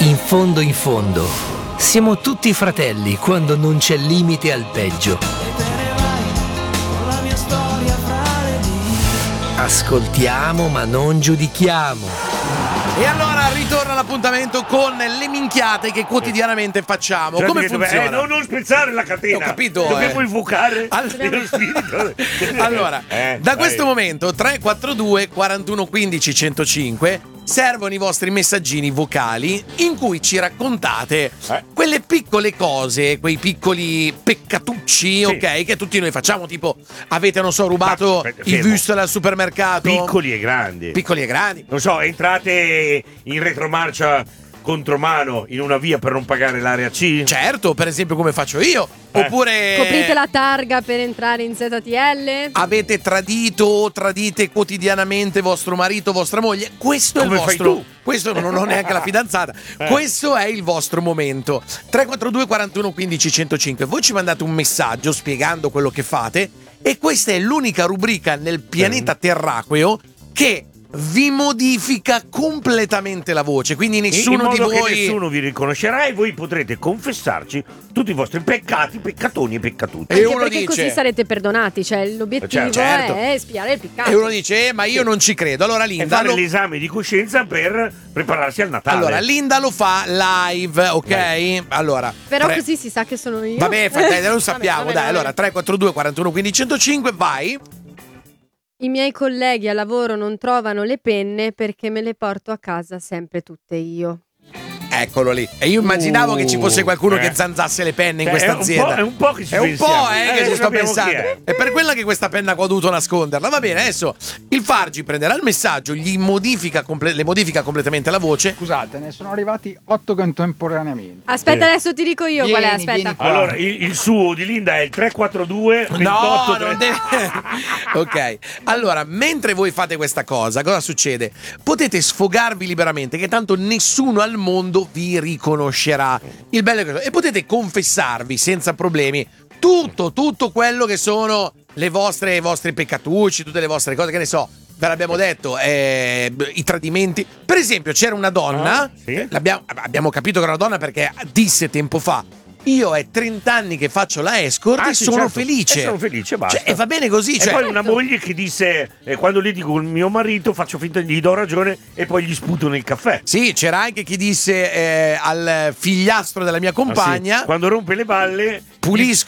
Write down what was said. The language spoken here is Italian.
in fondo, siamo tutti fratelli quando non c'è limite al peggio. Ascoltiamo ma non giudichiamo. E allora ritorna l'appuntamento con le minchiate che quotidianamente facciamo. Cioè, come funziona? non spezzare la catena. Ho capito. Dobbiamo invocare Allora, lo spirito. allora da questo momento 342 41 15 105 servono i vostri messaggini vocali in cui ci raccontate quelle piccole cose, quei piccoli peccatucci, ok, che tutti noi facciamo, tipo avete, non so, rubato i Wüstel al supermercato. Piccoli e grandi. Piccoli e grandi. Non so, entrate in retromarcia contromano in una via per non pagare l'area C? Certo, per esempio come faccio io. Oppure coprite la targa per entrare in ZTL? Avete tradito o tradite quotidianamente vostro marito, vostra moglie? Questo come è il vostro. fai tu? Questo non ho neanche la fidanzata. Questo è il vostro momento. 342 41 15 105. Voi ci mandate un messaggio spiegando quello che fate e questa è l'unica rubrica nel pianeta terracqueo che vi modifica completamente la voce, quindi nessuno di voi che nessuno vi riconoscerà e voi potrete confessarci tutti i vostri peccati, peccatoni e peccatucci. E uno perché dice, così sarete perdonati, cioè l'obiettivo certo. è spiare il peccato. E uno dice ma io non ci credo. Allora Linda e fare l'esame di coscienza per prepararsi al Natale. Allora Linda lo fa live, ok? Allora però così si sa che sono io. Vabbè, lo sappiamo. Vabbè. Allora 342 41 15 105, vai. I miei colleghi a lavoro non trovano le penne perché me le porto a casa sempre tutte io. Eccolo lì. E io immaginavo che ci fosse qualcuno che zanzasse le penne in questa azienda. È un po' che ci che ci sto pensando. È per quella che questa penna qua ho dovuto nasconderla. Va bene, adesso il Fargi prenderà il messaggio, gli modifica le modifica completamente la voce. Scusate, ne sono arrivati 8 contemporaneamente. Aspetta, adesso ti dico io qual è, aspetta. Allora, il suo di Linda è il 342 28 non deve. Ok. Allora, mentre voi fate questa cosa succede? Potete sfogarvi liberamente, che tanto nessuno al mondo vi riconoscerà. Il bello è questo. E potete confessarvi senza problemi tutto quello che sono i vostri peccatucci, tutte le vostre cose, che ne so. Ve l'abbiamo detto, i tradimenti. Per esempio, c'era una donna, abbiamo capito che era una donna perché disse tempo fa: io è 30 anni che faccio la escort e sono felice. E sono felice, basta. E va bene così. E poi una moglie che disse: quando gli dico il mio marito, faccio finta gli do ragione e poi gli sputo nel caffè. Sì, c'era anche chi disse al figliastro della mia compagna: quando rompe le balle,